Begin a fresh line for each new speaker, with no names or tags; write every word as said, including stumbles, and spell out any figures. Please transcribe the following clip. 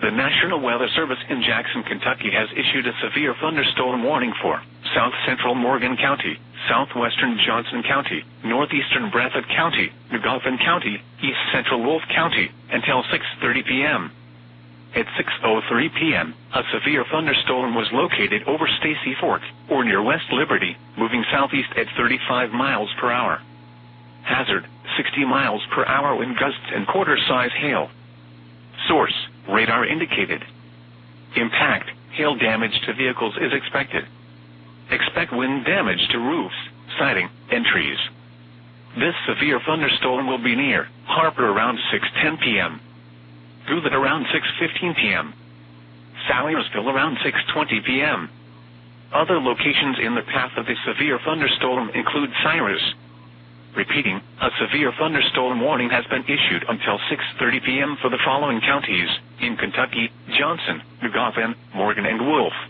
The National Weather Service in Jackson, Kentucky has issued a severe thunderstorm warning for south central Morgan County, southwestern Johnson County, northeastern Breathitt County, New Dauphin County, east central Wolfe County, until six thirty p m At six oh three p m, a severe thunderstorm was located over Stacy Fork, or near West Liberty, moving southeast at thirty-five miles per hour. Hazard, sixty miles per hour wind gusts and quarter-size hail. Source, radar indicated. Impact, hail damage to vehicles is expected. Expect wind damage to roofs, siding, and trees. This severe thunderstorm will be near Harper around six ten p m Goulette around six fifteen p m Salyersville around six twenty p m Other locations in the path of the severe thunderstorm include Cyrus. Repeating, a severe thunderstorm warning has been issued until six thirty p m for the following counties in Kentucky: Johnson, New Dauphin, Morgan, and Wolfe.